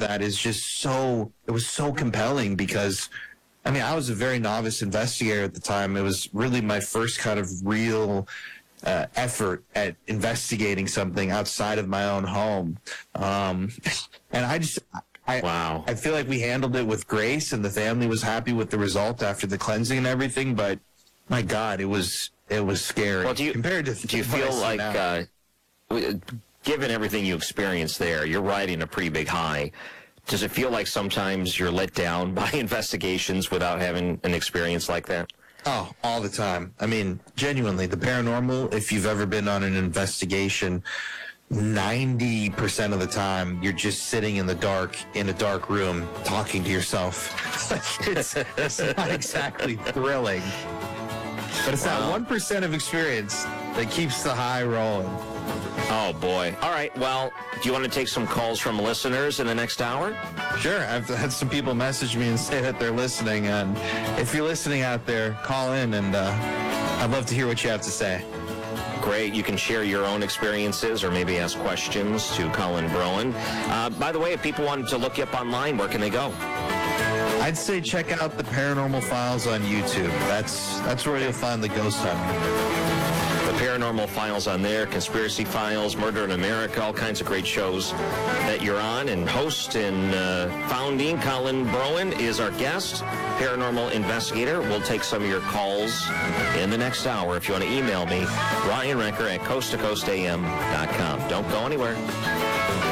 that is just it was so compelling because, I mean, I was a very novice investigator at the time. It was really my first kind of real effort at investigating something outside of my own home. And Wow. I feel like we handled it with grace, and the family was happy with the result after the cleansing and everything. But my God, it was scary. Well, do you feel like, given everything you experienced there, you're riding a pretty big high. Does it feel like sometimes you're let down by investigations without having an experience like that? Oh, all the time. I mean, genuinely, the paranormal, if you've ever been on an investigation, 90% of the time, you're just sitting in the dark, in a dark room, talking to yourself. It's not exactly thrilling. But it's that 1% of experience that keeps the high rolling. Oh, boy. All right, well, do you want to take some calls from listeners in the next hour? Sure. I've had some people message me and say that they're listening. And if you're listening out there, call in, and I'd love to hear what you have to say. Great. You can share your own experiences or maybe ask questions to Colin Broen. By the way, if people wanted to look you up online, where can they go? I'd say check out the Paranormal Files on YouTube. That's where you'll find the ghost hunter. The Paranormal Files on there, Conspiracy Files, Murder in America, all kinds of great shows that you're on. And host and founding Colin Broen is our guest, paranormal investigator. We'll take some of your calls in the next hour. If you want to email me, Ryan Recker at coasttocoastam.com. Don't go anywhere.